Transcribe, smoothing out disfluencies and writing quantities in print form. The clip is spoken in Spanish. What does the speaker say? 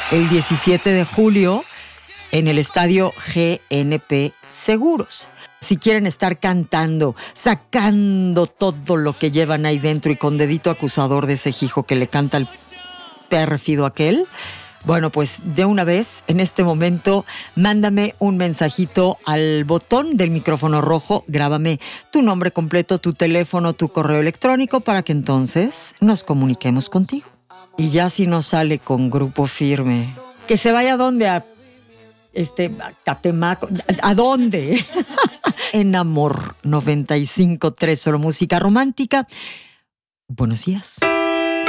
el 17 de julio en el estadio GNP Seguros. Si quieren estar cantando, sacando todo lo que llevan ahí dentro y con dedito acusador de ese hijo que le canta el pérfido aquel, bueno, pues de una vez, en este momento, mándame un mensajito al botón del micrófono rojo, grábame tu nombre completo, tu teléfono, tu correo electrónico para que entonces nos comuniquemos contigo. Y ya si no sale con Grupo Firme, que se vaya a dónde, a Catemaco, ¿a dónde? En Amor 95.3, solo música romántica. Buenos días.